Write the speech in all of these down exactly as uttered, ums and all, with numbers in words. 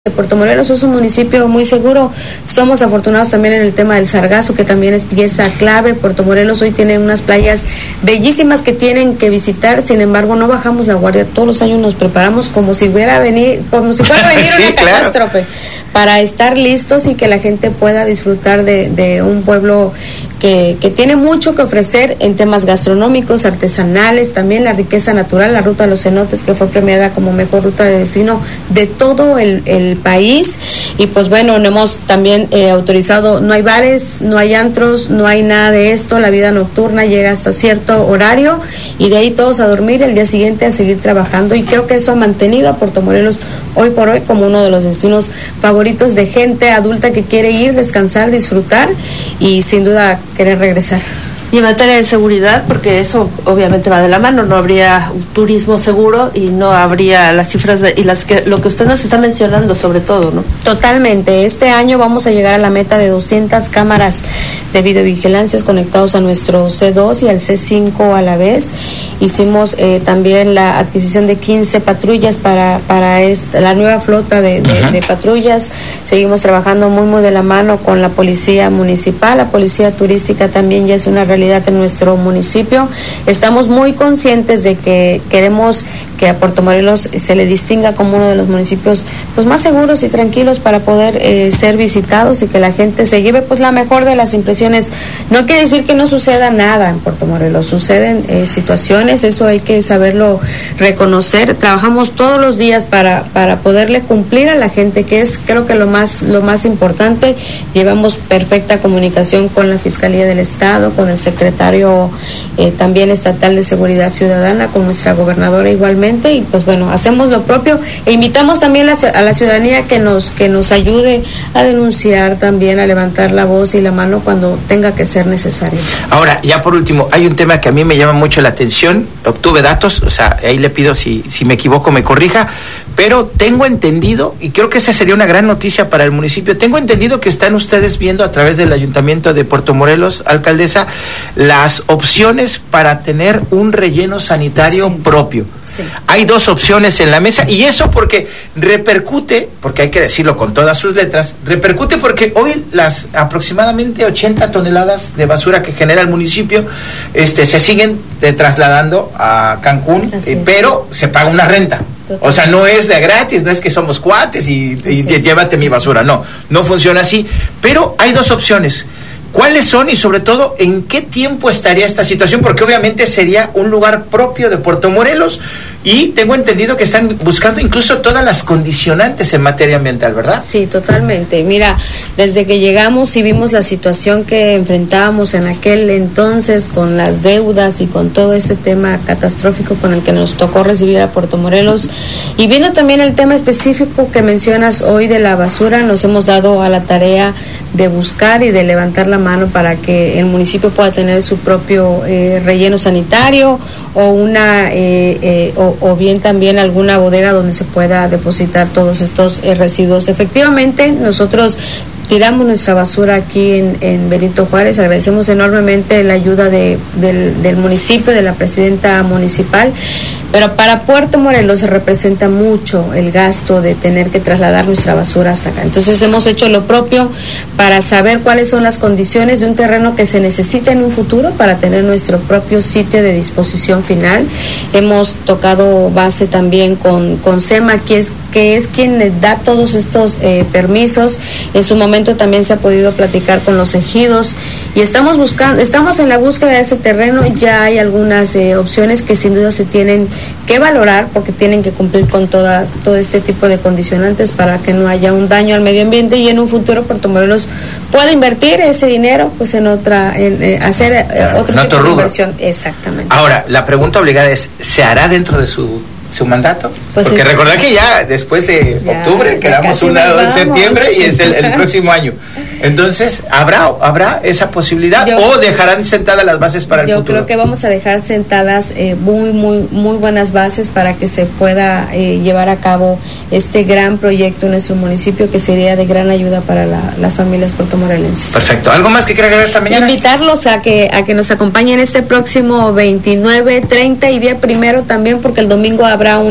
Puerto Morelos es un municipio muy seguro. Somos afortunados también en el tema del sargazo, que también es pieza clave. Puerto Morelos hoy tiene unas playas bellísimas que tienen que visitar. Sin embargo, no bajamos la guardia. Todos los años nos preparamos como si fuera a venir, como si fuera a venir sí, una claro. catástrofe, para estar listos y que la gente pueda disfrutar de, de un pueblo que, que tiene mucho que ofrecer en temas gastronómicos, artesanales, también la riqueza natural, la ruta de los cenotes, que fue premiada como mejor ruta de destino de todo el, el país. Y pues bueno, no hemos también eh, autorizado, no hay bares, no hay antros, no hay nada de esto. La vida nocturna llega hasta cierto horario y de ahí todos a dormir, el día siguiente a seguir trabajando, y creo que eso ha mantenido a Puerto Morelos hoy por hoy como uno de los destinos favoritos de gente adulta que quiere ir, descansar, disfrutar y sin duda querer regresar. Y en materia de seguridad, porque eso obviamente va de la mano, no habría un turismo seguro y no habría las cifras de, y las que lo que usted nos está mencionando sobre todo, ¿no? Totalmente. Este año vamos a llegar a la meta de doscientas cámaras de videovigilancia conectados a nuestro C dos y al C cinco a la vez. Hicimos eh, también la adquisición de quince patrullas para para esta, la nueva flota de, de, uh-huh. de patrullas. Seguimos trabajando muy muy de la mano con la policía municipal. La policía turística también ya es una realidad en nuestro municipio. Estamos muy conscientes de que queremos que a Puerto Morelos se le distinga como uno de los municipios pues más seguros y tranquilos para poder eh, ser visitados y que la gente se lleve pues la mejor de las impresiones. No quiere decir que no suceda nada en Puerto Morelos, suceden eh, situaciones, eso hay que saberlo reconocer. Trabajamos todos los días para para poderle cumplir a la gente, que es creo que lo más lo más importante. Llevamos perfecta comunicación con la Fiscalía del Estado, con el secretario eh, también estatal de Seguridad Ciudadana, con nuestra gobernadora igualmente, y pues bueno, hacemos lo propio e invitamos también a, a la ciudadanía que nos que nos ayude a denunciar, también a levantar la voz y la mano cuando tenga que ser necesario. Ahora, ya por último, hay un tema que a mí me llama mucho la atención. Obtuve datos, o sea, ahí le pido si, si me equivoco me corrija, pero tengo entendido, y creo que esa sería una gran noticia para el municipio, tengo entendido que están ustedes viendo a través del Ayuntamiento de Puerto Morelos, alcaldesa, las opciones para tener un relleno sanitario sí. propio. Sí. Hay dos opciones en la mesa, y eso porque repercute, porque hay que decirlo con todas sus letras, repercute porque hoy las aproximadamente ochenta toneladas de basura que genera el municipio este, se siguen eh, trasladando a Cancún, eh, pero se paga una renta. Total. O sea, no es de gratis, no es que somos cuates y, y, y llévate mi basura, no, no funciona así. Pero hay dos opciones. ¿Cuáles son y sobre todo en qué tiempo estaría esta situación? Porque obviamente sería un lugar propio de Puerto Morelos y tengo entendido que están buscando incluso todas las condicionantes en materia ambiental, ¿verdad? Sí, totalmente. Mira, desde que llegamos y vimos la situación que enfrentábamos en aquel entonces con las deudas y con todo ese tema catastrófico con el que nos tocó recibir a Puerto Morelos, y viendo también el tema específico que mencionas hoy de la basura, nos hemos dado a la tarea de buscar y de levantar la mano para que el municipio pueda tener su propio eh, relleno sanitario o una eh, eh, o, o bien también alguna bodega donde se pueda depositar todos estos eh, residuos. Efectivamente, nosotros tiramos nuestra basura aquí en, en Benito Juárez. Agradecemos enormemente la ayuda de, del, del municipio, de la presidenta municipal, pero para Puerto Morelos se representa mucho el gasto de tener que trasladar nuestra basura hasta acá. Entonces hemos hecho lo propio para saber cuáles son las condiciones de un terreno que se necesita en un futuro para tener nuestro propio sitio de disposición final. Hemos tocado base también con, con SEMA, que es, que es quien les da todos estos eh, permisos. En su momento también se ha podido platicar con los ejidos y estamos buscando, estamos en la búsqueda de ese terreno. Ya hay algunas eh, opciones que sin duda se tienen que valorar porque tienen que cumplir con toda, todo este tipo de condicionantes para que no haya un daño al medio ambiente y en un futuro Puerto Morelos pueda invertir ese dinero pues en otra, en eh, hacer eh, claro, otro tipo de inversión. Exactamente. Ahora, la pregunta obligada es, ¿se hará dentro de su su mandato? Pues porque recordar que ya después de ya, octubre quedamos una en septiembre y es el, el próximo año. Entonces, ¿habrá habrá esa posibilidad yo, o dejarán sentadas las bases para el yo futuro? Yo creo que vamos a dejar sentadas eh, muy muy muy buenas bases para que se pueda eh, llevar a cabo este gran proyecto en nuestro municipio que sería de gran ayuda para la, las familias puertomorelenses. Perfecto. ¿Algo más que quiera agregar esta mañana? Invitarlos a que a que nos acompañen este próximo veintinueve, treinta y día primero también, porque el domingo habrá una carrera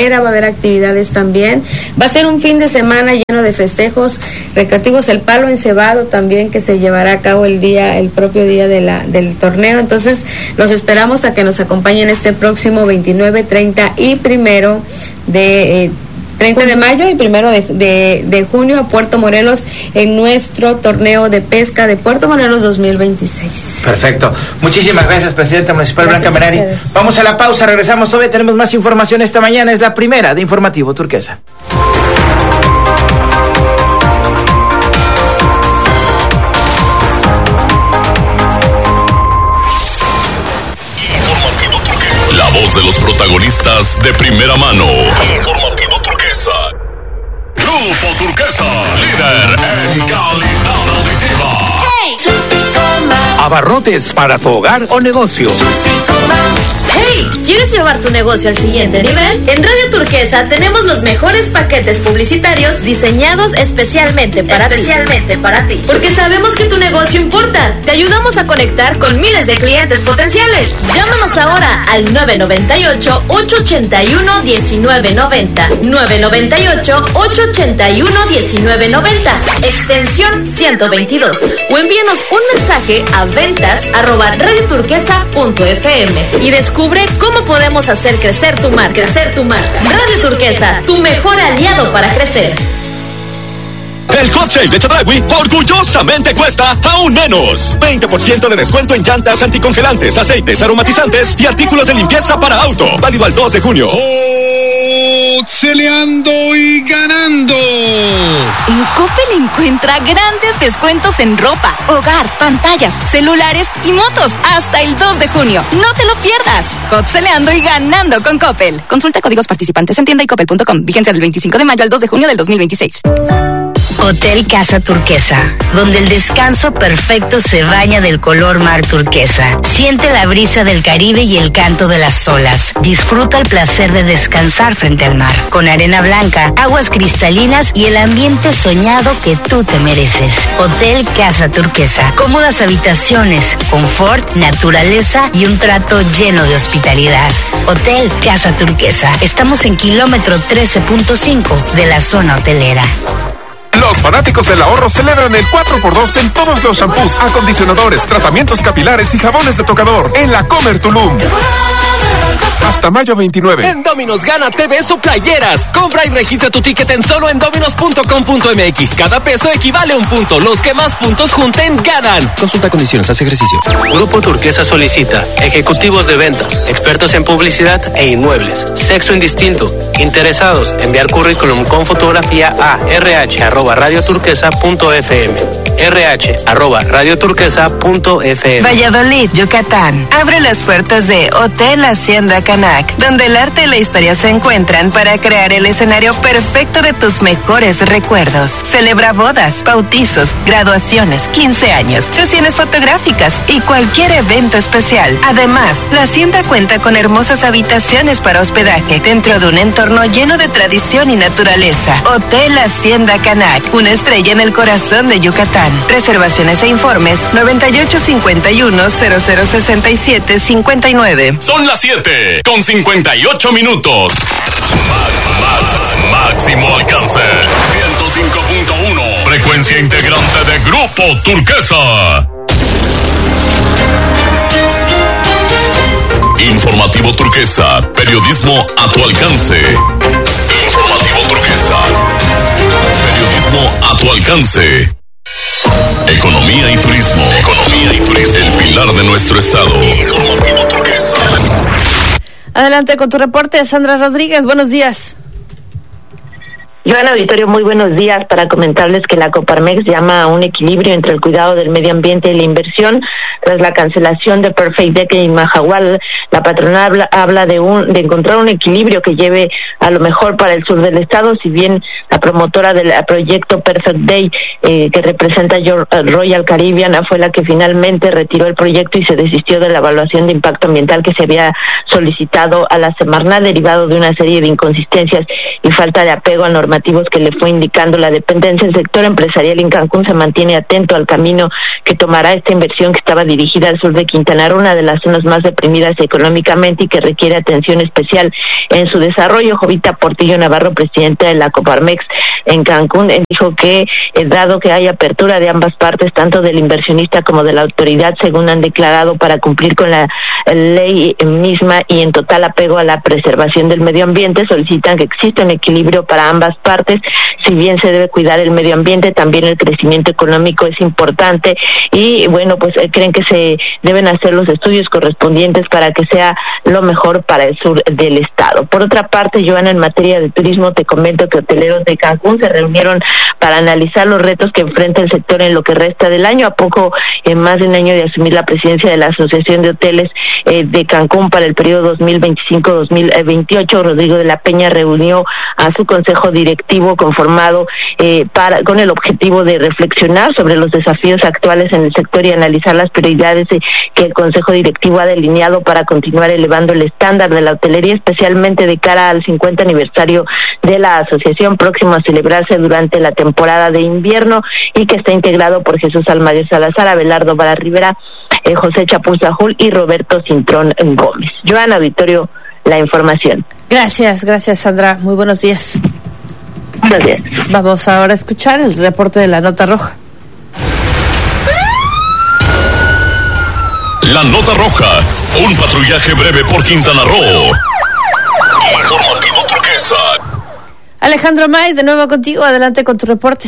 Primavera, va a haber actividades también. Va a ser un fin de semana lleno de festejos recreativos, el palo encebado también, que se llevará a cabo el día, el propio día de la, del torneo. Entonces, los esperamos a que nos acompañen este próximo veintinueve, treinta y primero de... Eh, treinta de mayo y primero de, de, de junio a Puerto Morelos en nuestro torneo de pesca de Puerto Morelos dos mil veintiséis. Perfecto. Muchísimas gracias, Presidenta Municipal Blanca Merari. Vamos a la pausa, regresamos, todavía tenemos más información esta mañana, es la primera de Informativo Turquesa. La voz de los protagonistas de primera mano. Informativo Turquesa. Grupo Turquesa, líder en calidad auditiva. Hey. Abarrotes para tu hogar o negocio. Hey, ¿quieres llevar tu negocio al siguiente nivel? En Radio Turquesa tenemos los mejores paquetes publicitarios diseñados especialmente para especialmente ti. para ti. Porque sabemos que tu negocio importa. Te ayudamos a conectar con miles de clientes potenciales. Llámanos ahora al nueve nueve ocho, ocho ocho uno, uno nueve nueve cero, nueve nueve ocho, ocho ocho uno, uno nueve nueve cero, extensión ciento veintidós, o envíanos un mensaje a ventas arroba radioturquesa punto f m y descubre cómo podemos hacer crecer tu marca. Crecer tu marca. Radio Turquesa, tu mejor aliado para crecer. El hot sale de Chedraui orgullosamente cuesta aún menos. veinte por ciento de descuento en llantas anticongelantes, aceites, aromatizantes y artículos de limpieza para auto. Válido al dos de junio. Celeando y ganando. En Coppel encuentra grandes descuentos en ropa, hogar, pantallas, celulares y motos hasta el dos de junio. No te lo pierdas. Hot Celeando y ganando con Coppel. Consulta códigos participantes en tienda y coppel punto com. Vigencia del veinticinco de mayo al dos de junio del dos mil veintiséis. Hotel Casa Turquesa, donde el descanso perfecto se baña del color mar turquesa. Siente la brisa del Caribe y el canto de las olas. Disfruta el placer de descansar frente al mar, con arena blanca, aguas cristalinas y el ambiente soñado que tú te mereces. Hotel Casa Turquesa, cómodas habitaciones, confort, naturaleza y un trato lleno de hospitalidad. Hotel Casa Turquesa, estamos en kilómetro trece punto cinco de la zona hotelera. Los fanáticos del ahorro celebran el cuatro por dos en todos los shampoos, acondicionadores, tratamientos capilares y jabones de tocador en la Comer Tulum. Hasta mayo veintinueve. En Domino's gana T Vs o playeras. Compra y registra tu ticket en solo en dominos punto com punto m x. Cada peso equivale a un punto. Los que más puntos junten ganan. Consulta condiciones, haz ejercicio. Grupo Turquesa solicita ejecutivos de venta, expertos en publicidad e inmuebles, sexo indistinto, interesados, enviar currículum con fotografía a rh arroba radioturquesa punto f m. rh arroba radioturquesa punto f m. Valladolid, Yucatán. Abre las puertas de Hotel Hacienda Canac, donde el arte y la historia se encuentran para crear el escenario perfecto de tus mejores recuerdos. Celebra bodas, bautizos, graduaciones, quince años, sesiones fotográficas y cualquier evento especial. Además, la hacienda cuenta con hermosas habitaciones para hospedaje dentro de un entorno lleno de tradición y naturaleza. Hotel Hacienda Canac, una estrella en el corazón de Yucatán. Reservaciones e informes noventa y ocho cincuenta y uno cero cero sesenta y siete cincuenta y nueve. Son las siete con cincuenta y ocho minutos. Max, max, máximo alcance. ciento cinco punto uno. Frecuencia integrante de Grupo Turquesa. Informativo Turquesa. Periodismo a tu alcance. Informativo Turquesa. Periodismo a tu alcance. Economía y turismo. Economía y turismo. El pilar de nuestro estado. Informativo Turquesa. Adelante con tu reporte, Sandra Rodríguez. Buenos días. Joana Auditorio, muy buenos días. Para comentarles que la Coparmex llama a un equilibrio entre el cuidado del medio ambiente y la inversión. Tras la cancelación de Perfect Day en Mahahual, la patronal habla, habla de un de encontrar un equilibrio que lleve a lo mejor para el sur del estado. Si bien la promotora del proyecto Perfect Day, eh, que representa Royal Caribbean, fue la que finalmente retiró el proyecto y se desistió de la evaluación de impacto ambiental que se había solicitado a la Semarnat, derivado de una serie de inconsistencias y falta de apego a normativas informativos que le fue indicando la dependencia. El sector empresarial en Cancún se mantiene atento al camino que tomará esta inversión que estaba dirigida al sur de Quintana Roo, una de las zonas más deprimidas económicamente y que requiere atención especial en su desarrollo. Jovita Portillo Navarro, presidenta de la Coparmex en Cancún, dijo que eh, dado que hay apertura de ambas partes, tanto del inversionista como de la autoridad, según han declarado, para cumplir con la ley misma y en total apego a la preservación del medio ambiente, solicitan que exista un equilibrio para ambas partes. Si bien se debe cuidar el medio ambiente, también el crecimiento económico es importante y bueno, pues eh, creen que se deben hacer los estudios correspondientes para que sea lo mejor para el sur del estado. Por otra parte, Joana, en materia de turismo, te comento que hoteleros de Cancún se reunieron para analizar los retos que enfrenta el sector en lo que resta del año. A poco, en más de un año de asumir la presidencia de la Asociación de Hoteles eh, de Cancún para el periodo dos mil veinticinco a dos mil veintiocho, Rodrigo de la Peña reunió a su consejo directivo conformado eh, para con el objetivo de reflexionar sobre los desafíos actuales en el sector y analizar las prioridades eh, que el consejo directivo ha delineado para continuar elevando el estándar de la hotelería, especialmente de cara al cincuenta aniversario de la asociación, próximo a celebrarse durante la temporada de invierno, y que está integrado por Jesús Almario Salazar, Abelardo Vara Rivera, eh, José Chapuzajul y Roberto Cintrón Gómez. Joana, auditorio, la información. Gracias, gracias Sandra. Muy buenos días. Buenos días. Vamos ahora a escuchar el reporte de la Nota Roja. La Nota Roja, un patrullaje breve por Quintana Roo. Informativo Turquesa. Alejandro May, de nuevo contigo, adelante con tu reporte.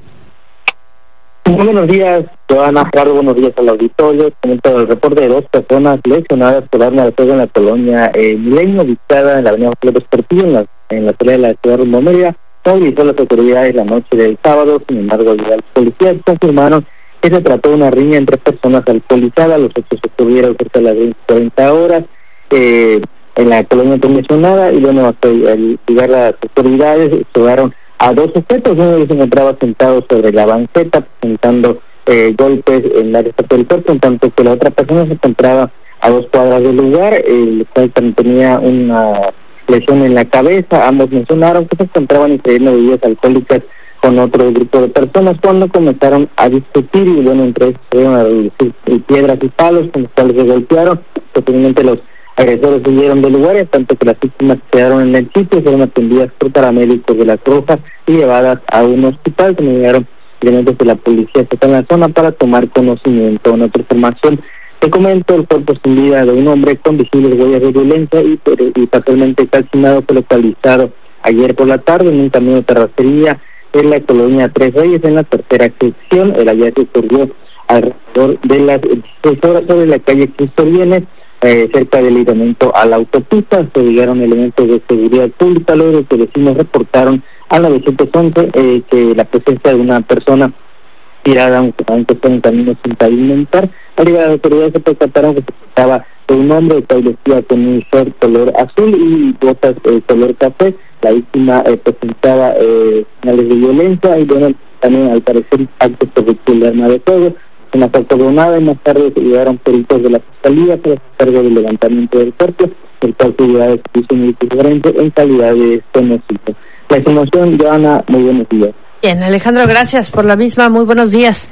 Muy buenos días, Joana, Gerardo, buenos días al auditorio. Comento el reporte de dos personas lesionadas por arma de fuego en la colonia eh, Milenio, ubicada en la avenida José López Portillo, en la, en la pelea de la ciudad de Rumomeria. Movilizó las autoridades la noche del sábado. Sin embargo, los policías confirmaron que se trató de una riña entre personas alcoholizadas. Los hechos ocurrieron cerca de las veinte cuarenta horas eh, en la colonia mencionada, y bueno, hasta al llegar las autoridades llegaron a dos sujetos. Uno de ellos se encontraba sentado sobre la banqueta presentando eh, golpes en la área del cuerpo, en tanto que la otra persona se encontraba a dos cuadras del lugar, el cual también tenía una lesión en la cabeza. Ambos mencionaron que se encontraban ingiriendo bebidas alcohólicas con otro grupo de personas cuando comenzaron a discutir, y bueno, entre ellos se dieron a reducir piedras y palos con los cuales se golpearon. Posteriormente los agresores huyeron del lugar, en tanto que las víctimas quedaron en el sitio, fueron atendidas por paramédicos de la Cruz Roja y llevadas a un hospital. También llegaron elementos de la policía estatal en la zona para tomar conocimiento. En otra información, te comento, el cuerpo sin vida de un hombre con visibles huellas de violencia y, y totalmente calcinado fue localizado ayer por la tarde en un camión de terracería en la colonia Tres Reyes, en la tercera sección. El hallazgo ocurrió alrededor de las dieciséis horas sobre la calle Cristo Viene, eh, cerca del ligamento a la autopista. Se llegaron elementos de seguridad pública, luego de que vecinos reportaron a la novecientos once eh, que la presencia de una persona tirada, aunque fue en camino sin pavimentar. Al llegar a las autoridades se percataron que se trataba de un hombre que vestía con un short color azul y botas eh, color café. La víctima eh, presentaba eh, señales de violencia y bueno, también al parecer actos productivos de arma de fuego. Una falta de nada, y más tarde se llegaron peritos de la fiscalía para hacer cargo del levantamiento del cuerpo, el cual se lleva de servicio médico forense en calidad de desconocido. La información, Joana, muy buenos días. Bien, Alejandro, gracias por la misma, muy buenos días.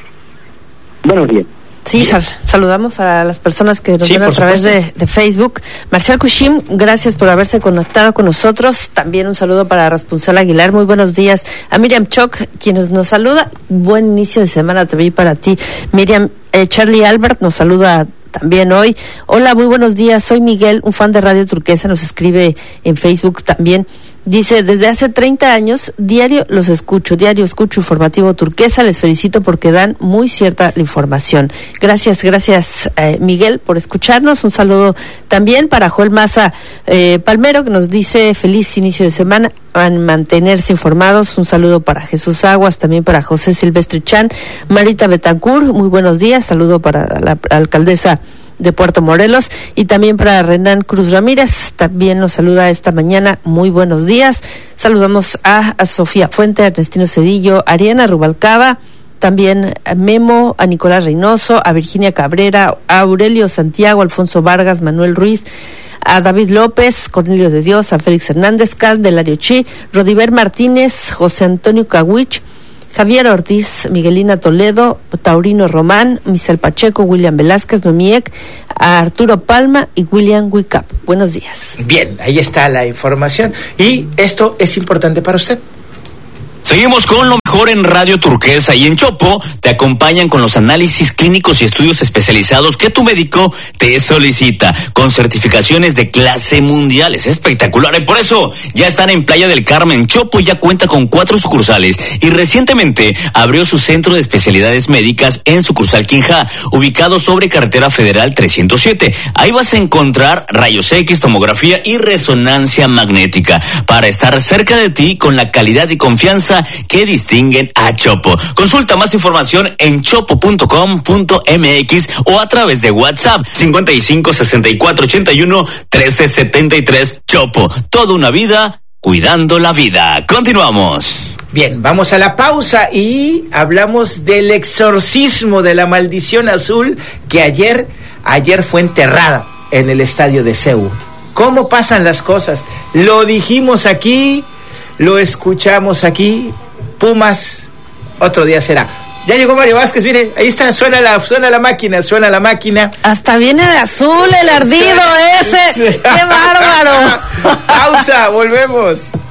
Buenos días. Sí, sal, saludamos a las personas que nos sí, ven a través de, de Facebook. Marcial Cushim, gracias por haberse conectado con nosotros. También un saludo para Raspunzal Aguilar, muy buenos días. A Miriam Choc, quien nos saluda, buen inicio de semana te vi para ti. Miriam, eh, Charlie Albert nos saluda también hoy. Hola, muy buenos días, soy Miguel, un fan de Radio Turquesa, nos escribe en Facebook también. Dice, desde hace treinta años, diario los escucho, diario escucho Informativo Turquesa, les felicito porque dan muy cierta la información. Gracias, gracias eh, Miguel por escucharnos. Un saludo también para Joel Maza eh, Palmero, que nos dice feliz inicio de semana, a mantenerse informados. Un saludo para Jesús Aguas, también para José Silvestre Chan, Marita Betancourt, muy buenos días, saludo para la, la alcaldesa de Puerto Morelos, y también para Renan Cruz Ramírez, también nos saluda esta mañana, muy buenos días. Saludamos a, a Sofía Fuente, a Ernestino Cedillo, a Ariana Rubalcaba, también a Memo, a Nicolás Reynoso, a Virginia Cabrera, a Aurelio Santiago, Alfonso Vargas, Manuel Ruiz, a David López, Cornelio de Dios, a Félix Hernández, Candelario Chi, Rodiver Martínez, José Antonio Cahuich, Javier Ortiz, Miguelina Toledo, Taurino Román, Michel Pacheco, William Velázquez, Nomiek, a Arturo Palma y William Wicap. Buenos días. Bien, ahí está la información. Y esto es importante para usted. Seguimos con lo mejor en Radio Turquesa y en Chopo te acompañan con los análisis clínicos y estudios especializados que tu médico te solicita, con certificaciones de clase mundial. Es espectacular y por eso ya están en Playa del Carmen. Chopo ya cuenta con cuatro sucursales y recientemente abrió su centro de especialidades médicas en sucursal Quinja, ubicado sobre Carretera Federal trescientos siete. Ahí vas a encontrar rayos X, tomografía y resonancia magnética para estar cerca de ti con la calidad y confianza que distinguen a Chopo. Consulta más información en chopo punto com punto m x o a través de WhatsApp cincuenta y cinco, sesenta y cuatro, ochenta y uno, trece, setenta y tres. Chopo, toda una vida cuidando la vida. Continuamos. Bien, vamos a la pausa y hablamos del exorcismo de la maldición azul que ayer, ayer fue enterrada en el estadio de Seúl. ¿Cómo pasan las cosas? Lo dijimos aquí, lo escuchamos aquí. Pumas, otro día será. Ya llegó Mario Vázquez, mire, ahí está, suena la, suena la máquina, suena la máquina. Hasta viene de azul el ardido ese. ¡Qué bárbaro! Pausa, volvemos.